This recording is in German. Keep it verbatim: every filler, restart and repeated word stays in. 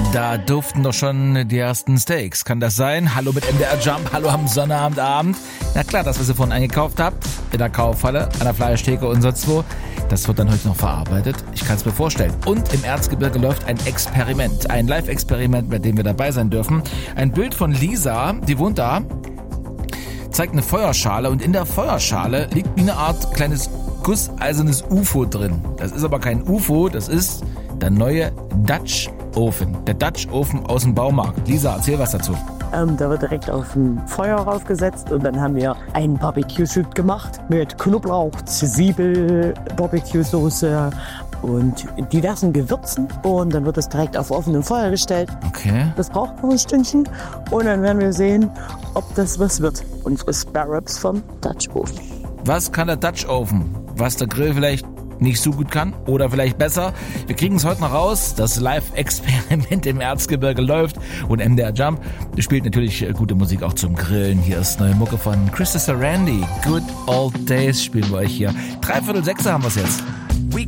Da duften doch schon die ersten Steaks. Kann das sein? Hallo mit M D R Jump, hallo am Sonnabendabend. Na klar, das, was ihr vorhin eingekauft habt, in der Kaufhalle, an der Fleischtheke und sonst wo, das wird dann heute noch verarbeitet. Ich kann es mir vorstellen. Und im Erzgebirge läuft ein Experiment, ein Live-Experiment, bei dem wir dabei sein dürfen. Ein Bild von Lisa, die wohnt da, zeigt eine Feuerschale und in der Feuerschale liegt wie eine Art kleines gusseisernes U F O drin. Das ist aber kein U F O, das ist der neue Dutch Ofen. Der Dutch Ofen aus dem Baumarkt. Lisa, erzähl was dazu. Ähm, da wird direkt auf ein Feuer raufgesetzt und dann haben wir einen Barbecue-Shoot gemacht mit Knoblauch, Zwiebel, Barbecue-Soße und diversen Gewürzen. Und dann wird das direkt auf offenem Feuer gestellt. Okay. Das braucht noch ein Stündchen und dann werden wir sehen, ob das was wird. Unsere Spare Ribs vom Dutch Ofen. Was kann der Dutch Ofen? Was der Grill vielleicht nicht so gut kann oder vielleicht besser. Wir kriegen es heute noch raus. Das Live-Experiment im Erzgebirge läuft und M D R Jump spielt natürlich gute Musik auch zum Grillen. Hier ist neue Mucke von Christopher Randy. Good Old Days spielen wir euch hier. Dreiviertel sechs haben wir es jetzt.